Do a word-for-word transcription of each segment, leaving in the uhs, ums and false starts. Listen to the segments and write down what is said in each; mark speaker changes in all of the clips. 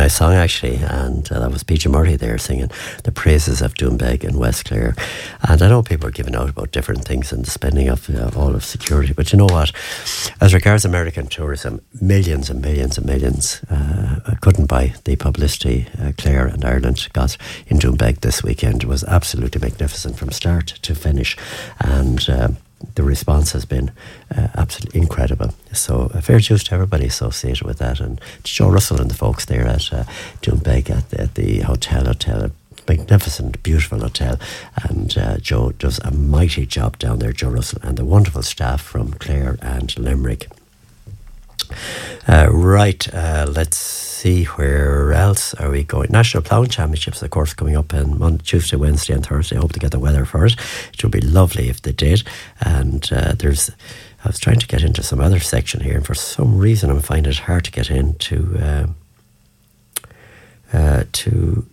Speaker 1: nice song actually, and uh, that was Peter Murray there singing the praises of Doonbeg in West Clare. And I know people are giving out about different things and the spending of uh, all of security, but you know what, as regards American tourism, millions and millions and millions uh, couldn't buy the publicity uh, Clare and Ireland got in Doonbeg this weekend. It was absolutely magnificent from start to finish, and uh, the response has been uh, absolutely incredible. So a fair dues to everybody associated with that, and to Joe Russell and the folks there at uh, Doonbeg at, the- at the hotel, hotel, a magnificent, beautiful hotel. And uh, Joe does a mighty job down there, Joe Russell, and the wonderful staff from Clare and Limerick. Uh, right, uh, let's see, where else are we going? National Ploughing Championships, of course, coming up on Monday, Tuesday, Wednesday and Thursday. I hope to get the weather for it. It would be lovely if they did. And uh, there's, I was trying to get into some other section here, and for some reason I'm finding it hard to get into uh, uh, to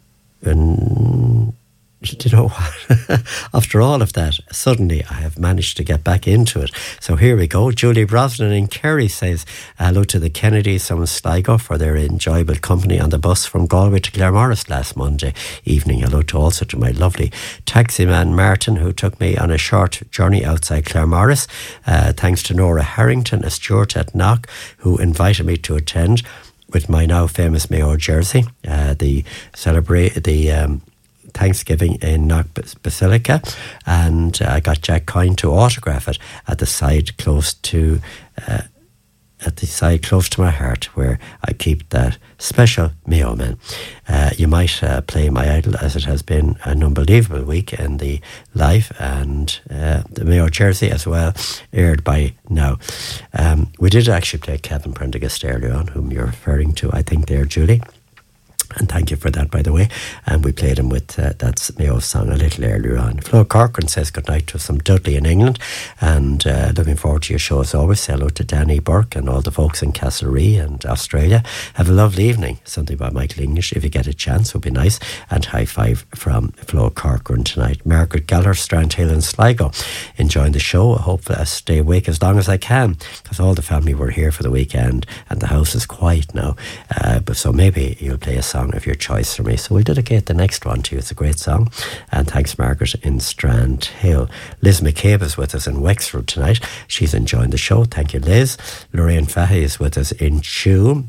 Speaker 1: um, do you know what? After all of that, suddenly I have managed to get back into it. So here we go. Julie Brosnan in Kerry says hello to the Kennedys from Sligo for their enjoyable company on the bus from Galway to Claremorris last Monday evening. Hello to also to my lovely taxi man Martin, who took me on a short journey outside Claremorris. Uh, thanks to Nora Harrington, a steward at Knock, who invited me to attend with my now famous Mayo jersey. Uh, the celebrate the um, Thanksgiving in Knock Basilica, and uh, I got Jack Coyne to autograph it at the side close to uh, at the side close to my heart, where I keep that special Mayo man. Uh, you might uh, play My Idol, as it has been an unbelievable week in the life, and uh, the Mayo jersey as well aired by now. Um, we did actually play Kevin Prendergast earlier on, whom you're referring to, I think there, Julie. And thank you for that, by the way. And we played him with uh, that Mayo song a little earlier on. Flo Corcoran says good night to some Dudley in England, and uh, looking forward to your show as always. Say hello to Danny Burke and all the folks in Castlereagh and Australia. Have a lovely evening. Something by Michael English, if you get a chance, would be nice. And high five from Flo Corcoran tonight. Margaret Geller, Strandhill and Sligo, enjoying the show. I hope I stay awake as long as I can, because all the family were here for the weekend and the house is quiet now. Uh, but so maybe you'll play a song of your choice for me, so we'll dedicate the next one to you. It's a great song, and thanks Margaret in Strandhill. Liz McCabe is with us in Wexford tonight. She's enjoying the show. Thank you, Liz. Lorraine Fahy is with us in Chew.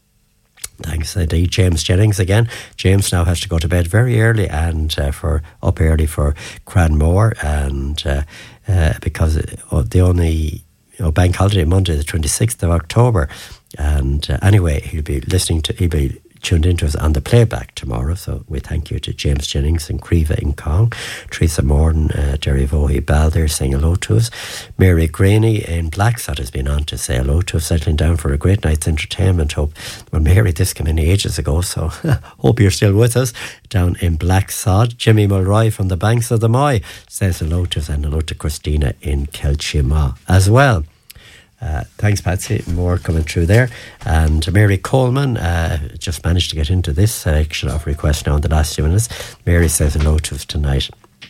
Speaker 1: Thanks indeed. James Jennings again. James now has to go to bed very early and uh, for up early for Cranmore, and uh, uh, because of the only you know, bank holiday Monday the twenty-sixth of October, and uh, anyway he'll be listening to he'll be tuned into us on the playback tomorrow. So we thank you to James Jennings and Creva in Kong, Teresa Morton, uh, Derry Vohey Ball there saying hello to us. Mary Graney in Blacksod has been on to say hello to us, settling down for a great night's entertainment. Hope, well, Mary, this came in ages ago, so hope you're still with us down in Blacksod. Jimmy Mulroy from the banks of the Moy says hello to us, and hello to Christina in Kelchima as well. Uh, thanks, Patsy. More coming through there. And Mary Coleman uh, just managed to get into this section of requests now in the last few minutes. Mary says hello to us tonight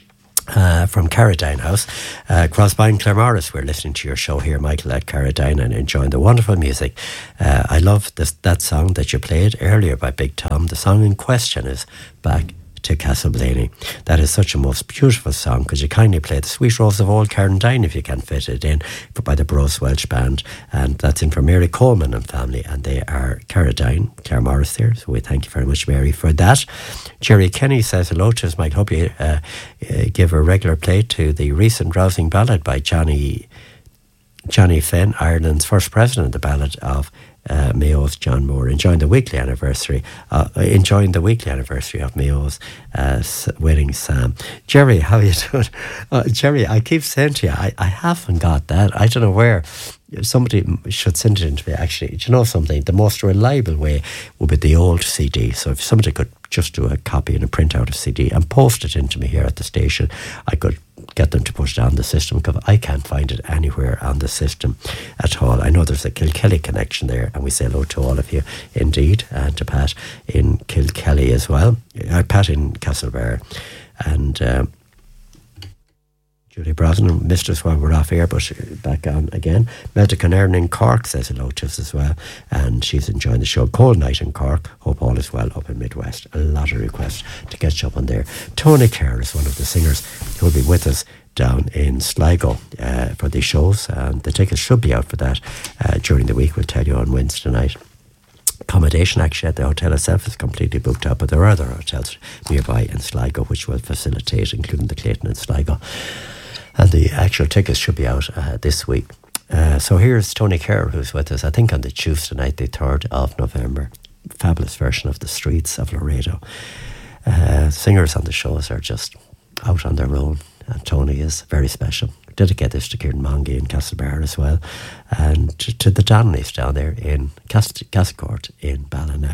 Speaker 1: uh, from Carradine House. Uh, Crossbine Claremorris, we're listening to your show here, Michael, at Carradine, and enjoying the wonderful music. Uh, I love this, that song that you played earlier by Big Tom. The song in question is Back to Castleblaney. That is such a most beautiful song. Could you kindly play The Sweet Rose of Old Carradine if you can fit it in, by the Bros Welsh Band, and that's in for Mary Coleman and family, and they are Carradine, Claremorris there, so we thank you very much, Mary, for that. Jerry Kenny says hello to us. Mike, hope you uh, uh, give a regular play to the recent rousing ballad by Johnny Johnny Fenn, Ireland's first president, the ballad of Uh, Mayo's John Moore, enjoying the weekly anniversary, uh, enjoying the weekly anniversary of Mayo's uh, wedding, Sam. Jerry, how are you doing? Uh, Jerry, I keep saying to you, I, I haven't got that. I don't know where. Somebody should send it in to me, actually. Do you know something? The most reliable way would be the old C D. So if somebody could just do a copy and a printout of C D and post it into me here at the station, I could get them to put it on the system, because I can't find it anywhere on the system at all. I know there's a Kilkelly connection there, and we say hello to all of you indeed, and to Pat in Kilkelly as well, uh, Pat in Castlebar, and um, Julie Brosnan missed us while we're off air, but back on again. Melta Conern in Cork says hello to us as well, and she's enjoying the show. Cold night in Cork. Hope all is well up in Midwest. A lot of requests to catch up on there. Tony Kerr is one of the singers who will be with us down in Sligo uh, for these shows, and the tickets should be out for that uh, during the week. We'll tell you on Wednesday night. Accommodation actually at the hotel itself is completely booked up, but there are other hotels nearby in Sligo which will facilitate, including the Clayton in Sligo. And the actual tickets should be out uh, this week. Uh, so here's Tony Kerr, who's with us, I think on the Tuesday night, the third of November. Fabulous version of The Streets of Laredo. Uh, singers on the shows are just out on their own, and Tony is very special. Dedicate this to Kieran Mongie in Castlebar as well, and to, to the Donnellys down there in Cast- Castlecourt in Ballina.